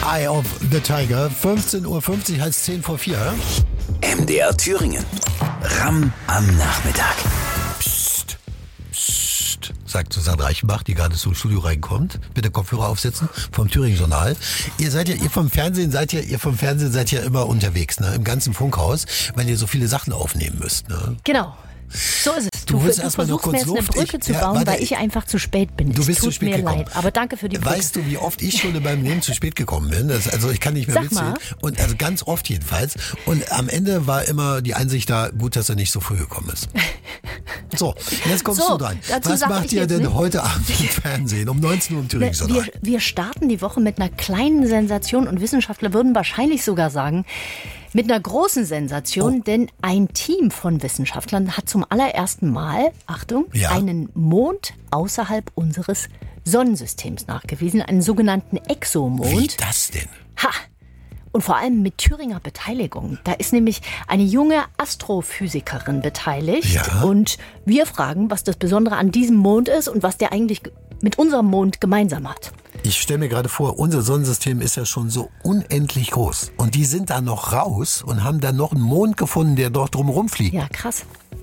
Eye of the Tiger. 15.50 Uhr heißt 10 vor 4. MDR Thüringen. Ramm am Nachmittag. Psst, psst, sagt Susanne Reichenbach, die gerade zum Studio reinkommt. Bitte Kopfhörer aufsetzen vom Thüringen-Journal. Ihr vom Fernsehen seid ja immer unterwegs, ne? Im ganzen Funkhaus, weil ihr so viele Sachen aufnehmen müsst, ne? Genau. So ist es. Du willst erst mal nur versuchst mir kurz jetzt eine Brücke zu bauen, weil ich einfach zu spät bin. Du bist es tut zu spät mir gekommen. leid, aber danke für die Brücke. Weißt du, wie oft ich schon in meinem Leben zu spät gekommen bin? Also ich kann nicht mehr Sag mitzählen. mal. Und also ganz oft jedenfalls. Und am Ende war immer die Einsicht da, gut, dass er nicht so früh gekommen ist. So, jetzt kommst du dran. Was macht ihr denn heute Abend im Fernsehen um 19 Uhr im Thüringen-Journal? Wir starten die Woche mit einer kleinen Sensation und Wissenschaftler würden wahrscheinlich sogar sagen, mit einer großen Sensation, denn ein Team von Wissenschaftlern hat zum allerersten Mal, Achtung, einen Mond außerhalb unseres Sonnensystems nachgewiesen, einen sogenannten Exomond. Wie das denn? Ha! Und vor allem mit Thüringer Beteiligung. Da ist nämlich eine junge Astrophysikerin beteiligt. Ja. Und wir fragen, was das Besondere an diesem Mond ist und was der eigentlich mit unserem Mond gemeinsam hat. Ich stelle mir gerade vor, unser Sonnensystem ist ja schon so unendlich groß. Und die sind da noch raus und haben dann noch einen Mond gefunden, der dort drumherum fliegt. Ja, krass.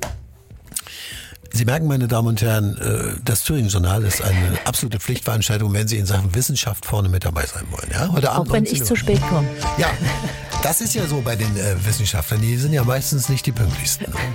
Sie merken, meine Damen und Herren, das Thüringen-Journal ist eine absolute Pflichtveranstaltung, wenn Sie in Sachen Wissenschaft vorne mit dabei sein wollen. Ja? Heute Abend Auch wenn 19 ich Uhr. zu spät komme. Ja, das ist ja so bei den Wissenschaftlern. Die sind ja meistens nicht die pünktlichsten.